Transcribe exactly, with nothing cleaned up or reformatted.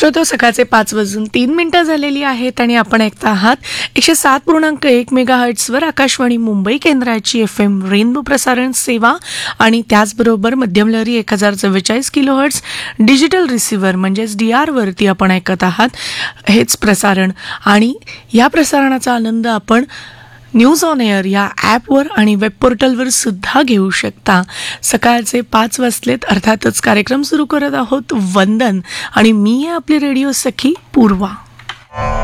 श्रोतो, सकाळचे पाच वाजून तीन मिनिटं झालेली आहेत आणि आपण ऐकता आहात एकशे सात पूर्णांक एक मेगा हर्ट्सवर आकाशवाणी मुंबई केंद्राची एफ एम रेनबो प्रसारण सेवा आणि त्याचबरोबर मध्यम लहरी एक हजार चव्वेचाळीस किलो हर्ट्स डिजिटल रिसिव्हर म्हणजेच डी आरवरती आपण ऐकत आहात हेच प्रसारण. आणि या प्रसारणाचा आनंद आपण न्यूज ऑन एअर या ॲपवर आणि वेब पोर्टलवर सुद्धा घेऊ शकता. सकाळचे पाच वाजलेत, अर्थातच कार्यक्रम सुरू करत आहोत वंदन आणि मी आहे आपली रेडिओ सखी पूर्वा.